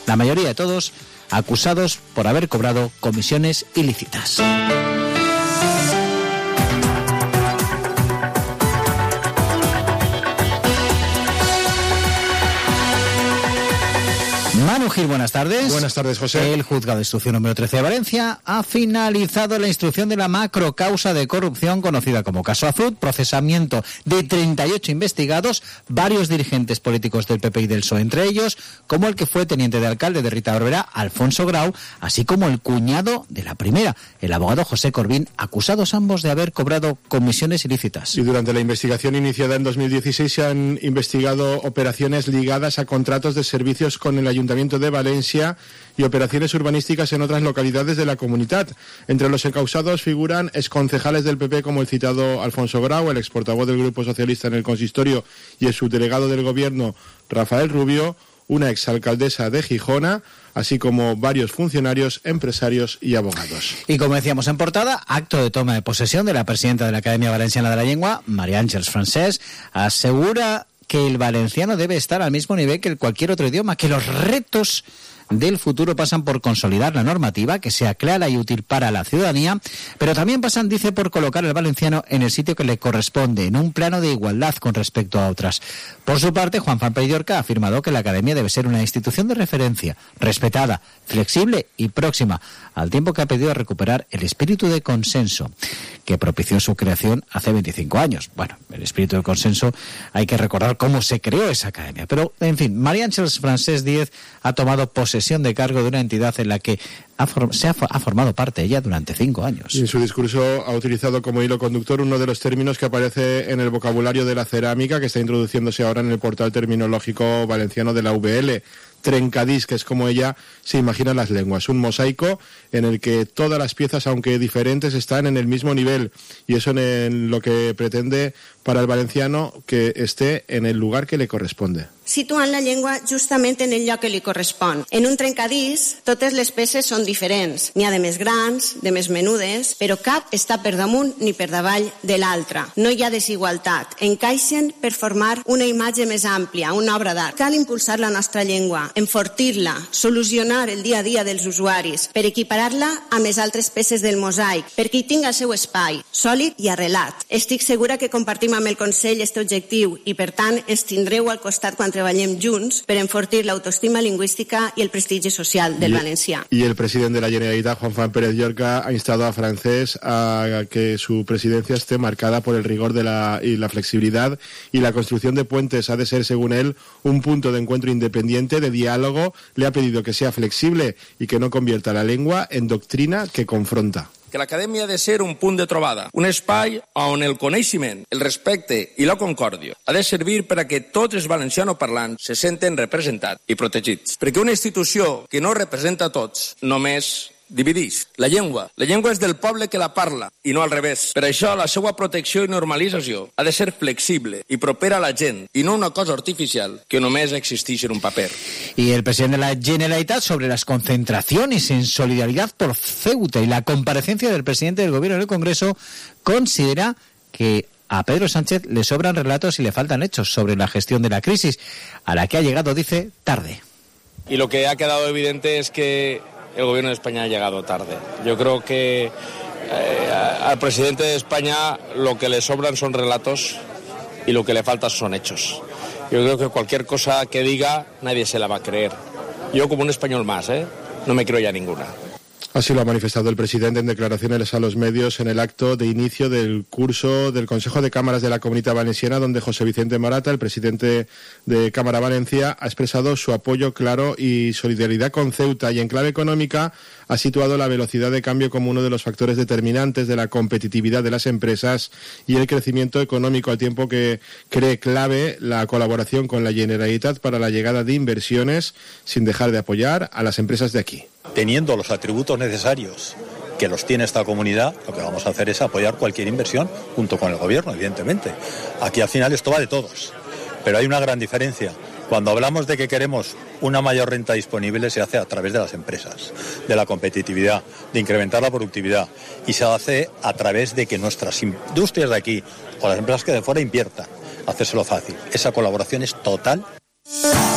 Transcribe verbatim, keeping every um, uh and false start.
La mayoría de todos acusados por haber cobrado comisiones ilícitas. Manu Gil, buenas tardes. Buenas tardes, José. El juzgado de instrucción número trece de Valencia ha finalizado la instrucción de la macrocausa de corrupción conocida como caso Azud, procesamiento de treinta y ocho investigados, varios dirigentes políticos del P P y del P S O E entre ellos, como el que fue teniente de alcalde de Rita Barberá, Alfonso Grau, así como el cuñado de la primera, el abogado José Corbín, acusados ambos de haber cobrado comisiones ilícitas. Y durante la investigación iniciada en dos mil dieciséis se han investigado operaciones ligadas a contratos de servicios con el Ayuntamiento de Valencia y operaciones urbanísticas en otras localidades de la comunidad. Entre los encausados figuran exconcejales del P P como el citado Alfonso Grau, el exportavoz del Grupo Socialista en el consistorio y el subdelegado del Gobierno Rafael Rubio, una exalcaldesa de Gijona, así como varios funcionarios, empresarios y abogados. Y como decíamos en portada, acto de toma de posesión de la presidenta de la Academia Valenciana de la Lengua, María Ángeles Francés, asegura que el valenciano debe estar al mismo nivel que cualquier otro idioma, que los retos del futuro pasan por consolidar la normativa, que sea clara y útil para la ciudadanía, pero también pasan, dice, por colocar al valenciano en el sitio que le corresponde, en un plano de igualdad con respecto a otras. Por su parte, Juan Fran Pérez ha afirmado que la Academia debe ser una institución de referencia, respetada, flexible y próxima, al tiempo que ha pedido recuperar el espíritu de consenso que propició su creación hace veinticinco años. Bueno, el espíritu de consenso, hay que recordar cómo se creó esa academia. Pero, en fin, María Ángeles Francés Díez ha tomado posesión de cargo de una entidad en la que ha for- se ha, for- ha formado parte ella durante cinco años. Y en su discurso ha utilizado como hilo conductor uno de los términos que aparece en el vocabulario de la cerámica, que está introduciéndose ahora en el portal terminológico valenciano de la V L. Trencadís, que es como ella se imagina las lenguas, un mosaico en el que todas las piezas, aunque diferentes, están en el mismo nivel, y eso en lo que pretende para el valenciano que esté en el lugar que le corresponde. Situant la llengua justament en el lloc que li correspon. En un trencadís, totes les peces són diferents. N'hi ha de més grans, de més menudes, però cap està per damunt ni per davall de l'altra. No hi ha desigualtat. Encaixen per formar una imatge més àmplia, una obra d'art. Cal impulsar la nostra llengua, enfortir-la, solucionar el dia a dia dels usuaris, per equiparar-la amb les altres peces del mosaic, perquè hi tingui el seu espai, sòlid i arrelat. Estic segura que compartim amb el Consell este objectiu i, per tant, ens tindreu al costat quan treballem junts per enfortir l'autoestima lingüística y el prestigio social del y, valencià. Y el presidente de la Generalitat, Juan Fran Pérez Llorca, ha instado a Francés a que su presidencia esté marcada por el rigor de la, y la flexibilidad, y la construcción de puentes ha de ser, según él, un punto de encuentro independiente, de diálogo. Le ha pedido que sea flexible y que no convierta la lengua en doctrina que confronta. Que l'Acadèmia ha de ser un punt de trobada, un espai on el coneixement, el respecte i la concòrdia ha de servir per a que tots els valencianoparlants se senten representats i protegits. Perquè una institució que no representa a tots només dividís. La llengua. La llengua és del poble que la parla i no al revés. Per això la seva protecció i normalització ha de ser flexible i propera a la gent i no una cosa artificial que només existeix en un paper. Y el presidente de la Generalitat sobre las concentraciones en solidaridad por Ceuta y la comparecencia del presidente del Gobierno en el Congreso considera que a Pedro Sánchez le sobran relatos y le faltan hechos sobre la gestión de la crisis, a la que ha llegado, dice, tarde. Y lo que ha quedado evidente es que el gobierno de España ha llegado tarde. Yo creo que eh, al presidente de España lo que le sobran son relatos y lo que le falta son hechos. Yo creo que cualquier cosa que diga nadie se la va a creer. Yo como un español más, ¿eh? No me creo ya ninguna. Así lo ha manifestado el presidente en declaraciones a los medios en el acto de inicio del curso del Consejo de Cámaras de la Comunidad Valenciana, donde José Vicente Morata, el presidente de Cámara Valencia, ha expresado su apoyo claro y solidaridad con Ceuta, y en clave económica ha situado la velocidad de cambio como uno de los factores determinantes de la competitividad de las empresas y el crecimiento económico, al tiempo que cree clave la colaboración con la Generalitat para la llegada de inversiones, sin dejar de apoyar a las empresas de aquí. Teniendo los atributos necesarios que los tiene esta comunidad, lo que vamos a hacer es apoyar cualquier inversión junto con el gobierno, evidentemente. Aquí al final esto va de todos, pero hay una gran diferencia. Cuando hablamos de que queremos una mayor renta disponible, se hace a través de las empresas, de la competitividad, de incrementar la productividad, y se hace a través de que nuestras industrias de aquí o las empresas que de fuera inviertan, hacérselo fácil. Esa colaboración es total.